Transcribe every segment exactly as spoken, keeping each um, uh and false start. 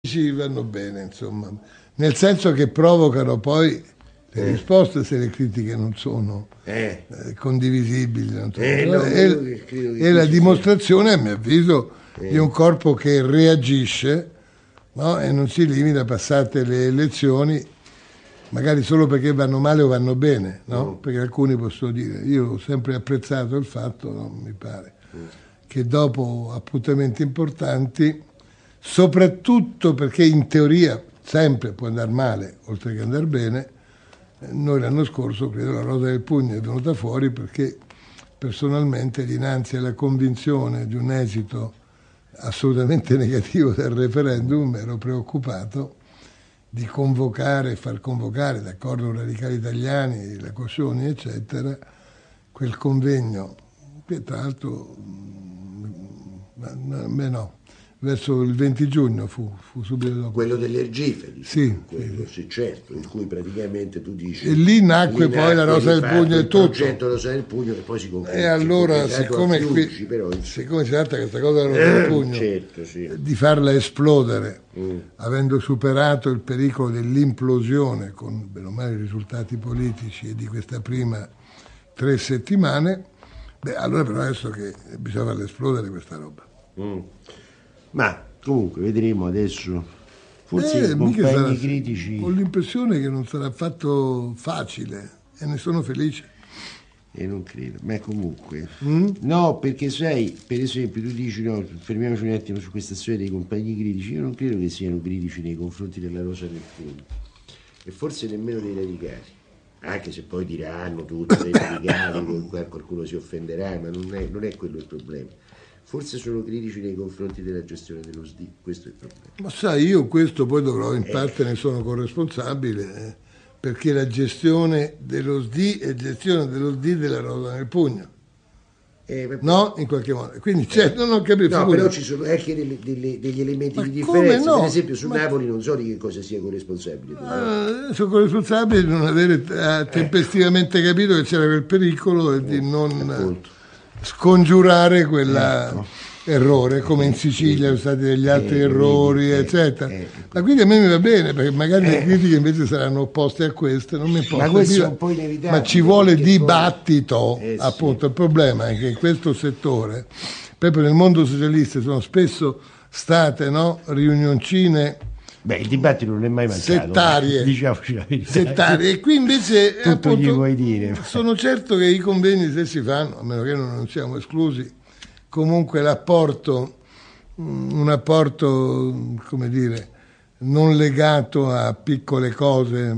ci vanno bene, insomma, nel senso che provocano poi le eh. risposte se le critiche non sono eh. Eh, condivisibili, non sono, eh, no, è, è la dimostrazione, a mio avviso, eh. di un corpo che reagisce, no? E non si limita, passate le elezioni, magari solo perché vanno male o vanno bene, no? Mm. Perché alcuni possono dire, io ho sempre apprezzato il fatto, no, mi pare, mm. che dopo appuntamenti importanti, soprattutto perché in teoria sempre può andare male, oltre che andare bene, noi l'anno scorso, credo, la Rosa del Pugno è venuta fuori perché personalmente, dinanzi alla convinzione di un esito assolutamente negativo del referendum, ero preoccupato di convocare, far convocare, d'accordo con i radicali italiani, la Coscioni, eccetera, quel convegno, che tra l'altro, beh no, verso il venti giugno fu, fu subito dopo. Quello delle Ergiferi, sì, quello, sì. sì, certo, in cui praticamente tu dici... E lì nacque lì poi la Rosa del Pugno e tutto. Il progetto Rosa del Pugno e poi si concretizzò. E allora, siccome, qui, però, siccome si tratta questa cosa della Rosa del Pugno, certo, sì. di farla esplodere, mm. avendo superato il pericolo dell'implosione, con bene o male i risultati politici e di questa prima tre settimane, beh, allora però adesso che bisogna farla esplodere questa roba. Mm. Ma comunque vedremo adesso, forse eh, i compagni sarà, critici... Ho l'impressione che non sarà affatto facile e ne sono felice. E non credo, ma comunque... Mm? No, perché sai, per esempio tu dici, no, fermiamoci un attimo su questa storia dei compagni critici, io non credo che siano critici nei confronti della Rosa del Pugno, e forse nemmeno dei radicali, anche se poi diranno tutti dei radicali, qualcuno si offenderà, ma non è, non è quello il problema. Forse sono critici nei confronti della gestione dello S D I, questo è il problema. Ma sai, io questo poi dovrò, in parte ne sono corresponsabile, eh, perché la gestione dello S D I è gestione dello S D I della Rosa nel Pugno. Eh, no? In qualche modo. Quindi certo, non ho capito. No, però ci sono anche delle, delle, degli elementi ma di differenza. No? Per esempio su ma... Napoli non so di che cosa sia corresponsabile. Uh, sono corresponsabile di non avere uh, tempestivamente capito che c'era quel pericolo e di non... Appunto. scongiurare quell'errore, ecco. Come in Sicilia sono stati degli altri eh, errori, eh, eccetera. Eh, ma quindi a me mi va bene, perché magari eh. le critiche invece saranno opposte a queste, non mi importa. Ma questo è un po' inevitabile. Ma ci vuole dibattito, poi... eh, appunto. Sì. Il problema è che in questo settore, proprio nel mondo socialista, sono spesso state, no, riunioncine... Beh, il dibattito non è mai mancato. Settarie. Diciamoci la verità. Settarie. E qui invece tutto appunto, gli vuoi dire. Sono certo che i convegni, se si fanno, a meno che non siamo esclusi, comunque l'apporto, un apporto, come dire, non legato a piccole cose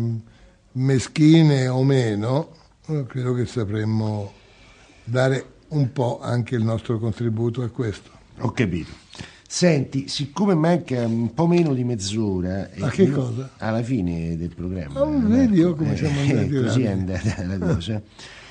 meschine o meno, credo che sapremmo dare un po' anche il nostro contributo a questo. Ho capito. Senti, siccome manca un po' meno di mezz'ora... Ma che cosa? Alla fine del programma. Oh, vedi io come siamo andati eh, così è andata la cosa.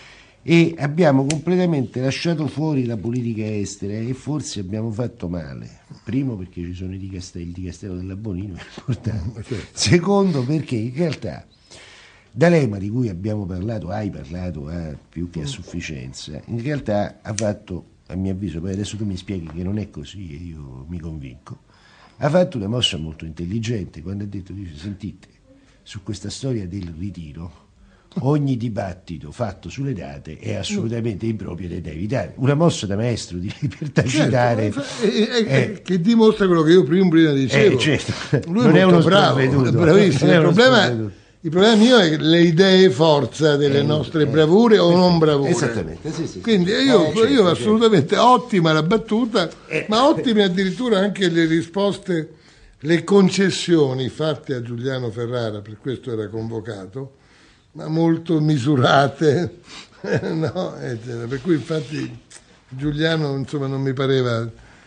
E abbiamo completamente lasciato fuori la politica estera e forse abbiamo fatto male. Primo perché ci sono i di Castello, il di Castello della Bonino, è importante. Certo. Secondo perché in realtà D'Alema, di cui abbiamo parlato, hai parlato eh, più che a sufficienza, in realtà ha fatto... a mio avviso, poi adesso tu mi spieghi che non è così e io mi convinco, ha fatto una mossa molto intelligente quando ha detto, dice, sentite, su questa storia del ritiro ogni dibattito fatto sulle date è assolutamente improprio ed è da evitare. Una mossa da maestro, direi, per tacitare. Certo, eh, eh, che dimostra quello che io prima, prima dicevo. Eh, certo. Lui non è, è uno bravo, è bravissimo. Il problema... Il problema mio è le idee forza delle eh, nostre eh, bravure eh, o non bravure. Esattamente, sì, sì, quindi sì. io, Eh, certo, io assolutamente certo. Ottima la battuta, eh. ma ottime addirittura anche le risposte, le concessioni fatte a Giuliano Ferrara, per questo era convocato, ma molto misurate, no? Per cui infatti Giuliano insomma non mi pareva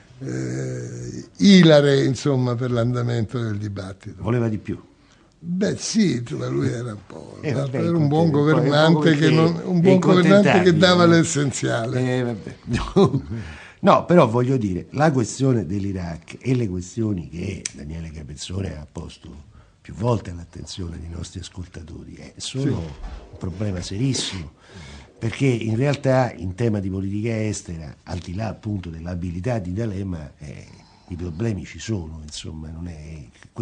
eh, ilare insomma per l'andamento del dibattto. Voleva di più. Beh sì, lui era un po' eh, vabbè, era un buon governante che, non, un buon governante che dava l'essenziale. Eh, vabbè. No. no, però voglio dire, la questione dell'Iraq e le questioni che Daniele Capezzone ha posto più volte all'attenzione dei nostri ascoltatori eh, sono sì. un problema serissimo, perché in realtà in tema di politica estera, al di là appunto dell'abilità di D'Alema, eh, i problemi ci sono, insomma, non è